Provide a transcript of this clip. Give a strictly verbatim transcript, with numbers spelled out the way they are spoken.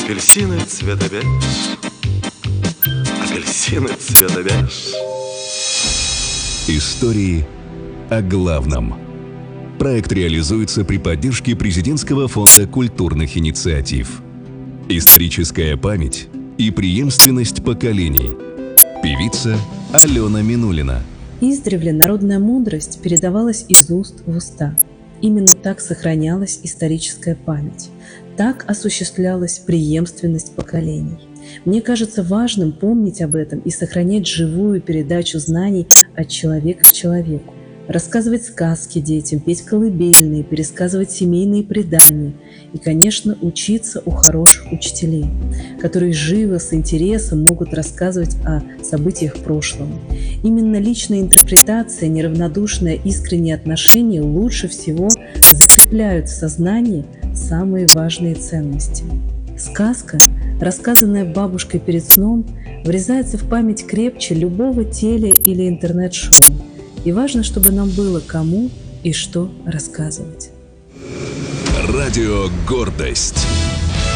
Апельсины цвета беж, апельсины цвета беж. Истории о главном. Проект реализуется при поддержке Президентского фонда культурных инициатив. Историческая память и преемственность поколений. Певица Алена Минулина. Издревле народная мудрость передавалась из уст в уста. Именно так сохранялась историческая память. Так осуществлялась преемственность поколений. Мне кажется важным помнить об этом и сохранять живую передачу знаний от человека к человеку. Рассказывать сказки детям, петь колыбельные, пересказывать семейные предания и, конечно, учиться у хороших учителей, которые живо, с интересом могут рассказывать о событиях прошлого. Именно личная интерпретация, неравнодушное искреннее отношение лучше всего закрепляют в сознании самые важные ценности. Сказка, рассказанная бабушкой перед сном, врезается в память крепче любого теле- или интернет-шоу. И важно, чтобы нам было кому и что рассказывать. Радио «Гордость».